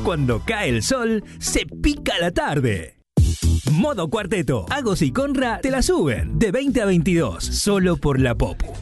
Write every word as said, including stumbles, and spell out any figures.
Cuando cae el sol, se pica la tarde. Modo Cuarteto. Agos y Conra te la suben de veinte a veintidós, solo por la Popu.